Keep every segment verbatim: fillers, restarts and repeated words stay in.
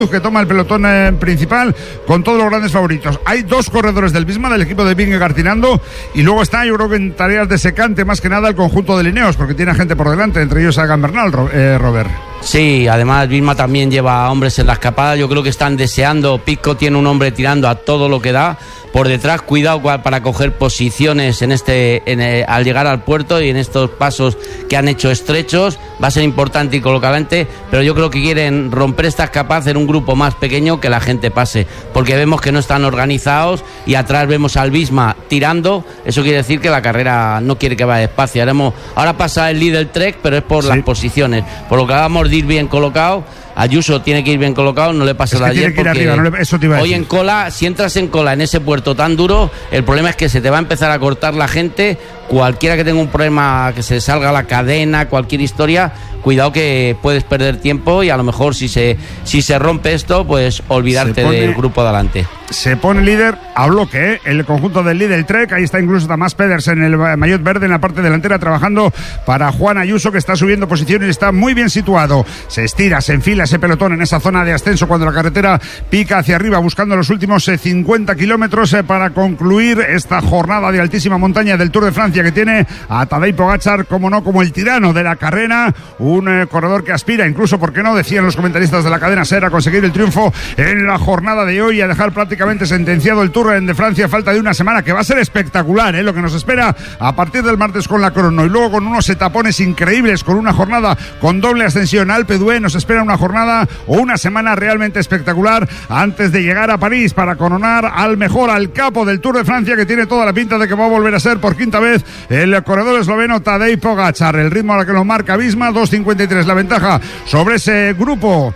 que toma el pelotón eh, principal con todos los grandes favoritos. Hay dos corredores del Visma, del equipo de Vingegaard tirando, y luego está, yo creo que en tareas de secante más que nada el conjunto de Ineos, porque tiene gente por delante, entre ellos a Egan Bernal, eh, Robert. Sí, además Visma también lleva hombres en la escapada. Yo creo que están deseando. Pisco tiene un hombre tirando a todo lo que da por detrás. Cuidado para coger posiciones en este en el, al llegar al puerto y en estos pasos que han hecho estrechos. Va a ser importante y colocadamente, pero yo creo que quieren romper esta escapada, hacer un grupo más pequeño, que la gente pase, porque vemos que no están organizados y atrás vemos al Visma tirando. Eso quiere decir que la carrera no quiere que vaya despacio. Haremos, ahora pasa el líder Trek, pero es por sí. las posiciones, por lo que vamos de ir bien colocado. Ayuso tiene que ir bien colocado, no le pasa es de ayer porque arriba, no le, eso te iba a hoy decir. En cola, si entras en cola en ese puerto tan duro, el problema es que se te va a empezar a cortar la gente. Cualquiera que tenga un problema, que se salga la cadena, cualquier historia, cuidado que puedes perder tiempo y a lo mejor si se si se rompe esto, pues olvidarte pone, del grupo de adelante. Se pone líder a bloque, ¿eh? El conjunto del líder Trek. Ahí está incluso Tomás Pedersen en el maillot verde en la parte delantera trabajando para Juan Ayuso, que está subiendo posiciones y está muy bien situado. Se estira, se enfila ese pelotón en esa zona de ascenso cuando la carretera pica hacia arriba, buscando los últimos eh, cincuenta kilómetros eh, para concluir esta jornada de altísima montaña del Tour de Francia, que tiene a Tadej Pogačar, como no, como el tirano de la carrera, un eh, corredor que aspira, incluso, ¿por qué no?, decían los comentaristas de la cadena SER, a conseguir el triunfo en la jornada de hoy y a dejar prácticamente sentenciado el Tour de Francia. Falta de una semana que va a ser espectacular, ¿eh? Lo que nos espera a partir del martes con la crono y luego con unos etapones increíbles, con una jornada con doble ascensión Alpe d'Huez. Nos espera una jornada o una semana realmente espectacular antes de llegar a París para coronar al mejor, al capo del Tour de Francia, que tiene toda la pinta de que va a volver a ser por quinta vez el corredor esloveno Tadej Pogačar. El ritmo a la que lo marca Visma, dos cincuenta y tres la ventaja sobre ese grupo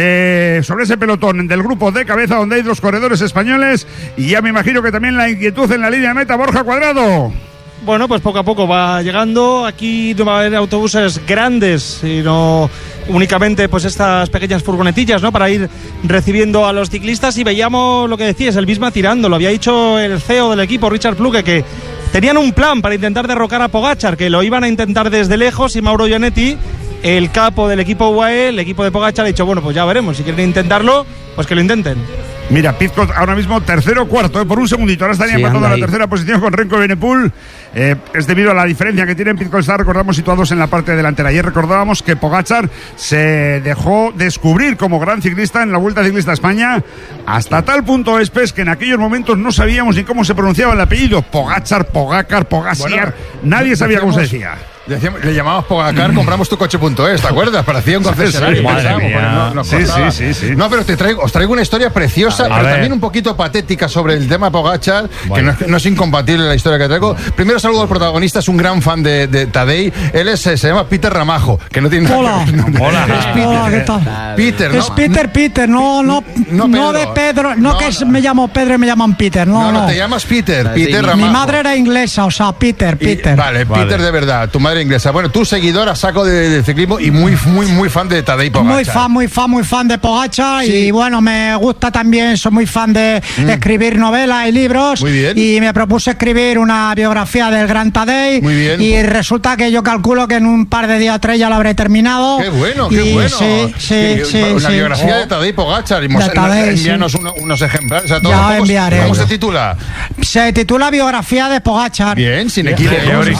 de sobre ese pelotón del grupo de cabeza, donde hay dos corredores españoles, y ya me imagino que también la inquietud en la línea de meta. Borja Cuadrado. Bueno, pues poco a poco va llegando. Aquí no va a haber autobuses grandes, sino únicamente pues estas pequeñas furgonetillas, ¿no?, para ir recibiendo a los ciclistas. Y veíamos lo que decías, el Visma tirando. Lo había dicho el C E O del equipo, Richard Plugge, que tenían un plan para intentar derrocar a Pogačar, que lo iban a intentar desde lejos, y Mauro Gianetti, el capo del equipo U A E, el equipo de Pogačar, ha dicho, bueno, pues ya veremos, si quieren intentarlo, pues que lo intenten. Mira, Pizcot ahora mismo tercero cuarto, ¿eh? Por un segundito. Ahora estaría sí, empatando en la tercera posición con Renko Evenepoel. Eh, es debido a la diferencia que tienen. Pizcot está, recordamos, situados en la parte delantera. Ayer recordábamos que Pogačar se dejó descubrir como gran ciclista en la Vuelta Ciclista a España, hasta tal punto, Espes, que en aquellos momentos no sabíamos ni cómo se pronunciaba el apellido. Pogačar, Pogacar, Pogačar. Bueno, nadie sabía cómo se decía. Decíamos, le llamábamos Pogacar, mm. compramos tu coche punto es, ¿te acuerdas? Parecía un concesionario. Sí, sí, bueno, no, no sí, sí, sí, sí. No, pero te traigo, os traigo una historia preciosa, pero también un poquito patética sobre el tema Pogačar, bueno, que no es, no es incompatible la historia que traigo. Primero saludo al protagonista, es un gran fan de, de Tadej. Él es, se llama Peter Ramajo, que no tiene Hola. nada que ver. No, Hola. Es Peter. Hola, ¿qué tal? Peter, ¿no? Es Peter, Peter, no, no, no, no de Pedro, no, no que no. me llamo Pedro y me llaman Peter, no, no. No, no, te llamas Peter, Peter Ramajo. Mi madre era inglesa, o sea, Peter, Peter. Y, vale, vale, Peter de verdad, tu madre inglesa. Bueno, tú seguidor a saco de, de ciclismo y muy, muy, muy fan de Tadej Pogačar. Muy fan, muy fan, muy fan de Pogačar, sí. Y bueno, me gusta también, soy muy fan de mm. escribir novelas y libros. Muy bien. Y me propuse escribir una biografía del gran Tadej. Muy bien. Y resulta que yo calculo que en un par de días o tres ya lo habré terminado. Qué bueno, qué y bueno. Sí, sí, que, sí. Una sí. biografía oh. de Tadej Pogačar. Y envíanos sí. uno, unos ejemplares a todos. Ya enviaré. ¿Cómo se titula? Se titula Biografía de Pogačar. Bien, sin equipo.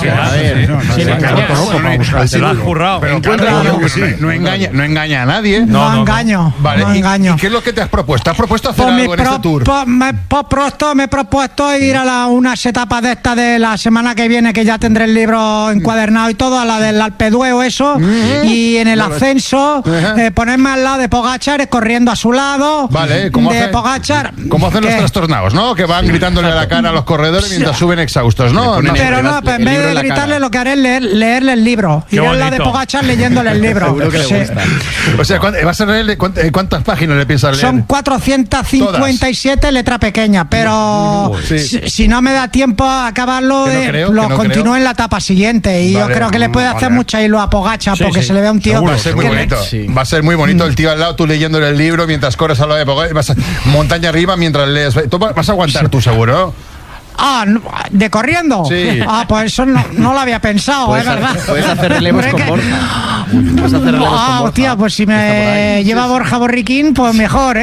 Pero claro, no, sí. no, engaña, no engaña a nadie. No, no, no engaño. Vale, no ¿Y, engaño. ¿Y qué es lo que te has propuesto? ¿Has propuesto hacer pues algo en pro, este tour? Po, me, po, prosto, me he propuesto ir a la, unas etapas de esta de la semana que viene, que ya tendré el libro encuadernado y todo, a la del Alpe d'Huez o eso, mm-hmm. y en el ascenso uh-huh. eh, ponerme al lado de Pogačar, corriendo a su lado. Vale, ¿cómo de hace, Pogačar. Como hacen los trastornados, ¿no? Que van sí, gritándole exacto. a la cara a los corredores mientras suben exhaustos, ¿no? no Pero no, pues en vez de gritarle, lo que haré es leer, leerle el libro. Iré al lado de Pogačar leyéndole el libro. Seguro que le sí. gusta. O sea, ¿vas a leerle cuántas páginas le piensas leer? Son cuatrocientas cincuenta y siete letras pequeñas, pero uh, sí. si, si no me da tiempo a acabarlo, no eh, creo, lo no continúo creo. en la etapa siguiente. Y vale, yo creo que le puede hacer vale. mucha hilo a Pogačar, sí, porque sí. se le ve a un tío. Seguro, va a ser muy bonito. Le... Sí. Va a ser muy bonito el tío al lado, tú leyéndole el libro mientras corres al lado de Pogačar, vas a montaña arriba mientras lees. Tú vas a aguantar, tú seguro. Ah, ¿de corriendo? Sí. Ah, pues eso no, no lo había pensado, es verdad. Puedes hacer relevos con Borja. Puedes hacer relevos Ah, con Borja. hostia, pues si me lleva Borja Borriquín, pues mejor, ¿eh?